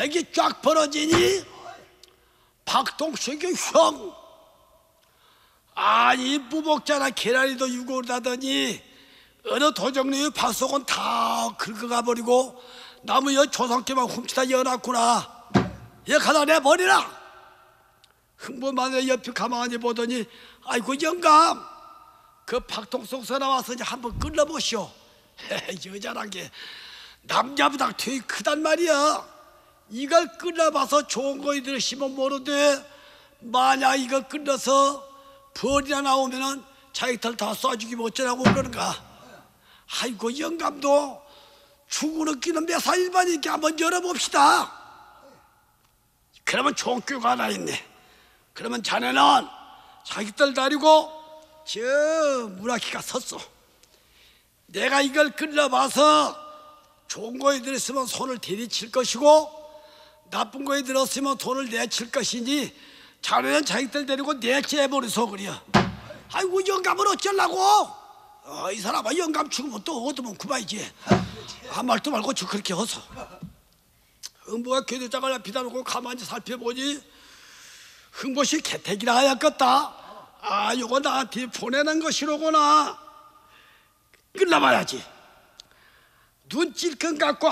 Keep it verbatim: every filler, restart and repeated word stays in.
핵이 쫙 벌어지니 박동식이 형, 아니 무복자나 계란이도 유골하더니 어느 도정리의 밭속은 다 긁어가 버리고 나무 여 조상께만 훔치다 여놨구나. 얘 가다 내버리라. 흥부마늘 옆에 가만히 보더니 아이고 영감, 그 박동석서 나와서 이제 한번 끌어보시오. 여자란 게 남자보다 되게 크단 말이야. 이걸 끌어봐서 좋은 거 들으시면 모르되 만약 이걸 끌어서 벌이나 나오면은 자기들 다 쏴주기 못지라고 그러는가. 아이고 영감도 죽으는 끼는 매사 일반이니까 한번 열어봅시다. 그러면 좋은 교가 하나 있네. 그러면 자네는 자기들 다리고 저 문학기가 섰어. 내가 이걸 끌어봐서 좋은 거에 들었으면 손을 대리칠 것이고 나쁜 거에 들었으면 돈을 내칠 것이니 자네는 자기들 데리고 내째버려서 그래. 아이고 영감을 어쩌려고. 어, 이 사람아 영감 죽으면 또 얻으면 그만이지. 아무 말도 말고 저 그렇게 허서. 흥부가 궤도장을 비다놓고 가만히 살펴보니 흥보시 개택이라 하였겠다. 아 요거 나한테 보내는 것이로구나. 끌어봐야지. 눈 찔끔 갖고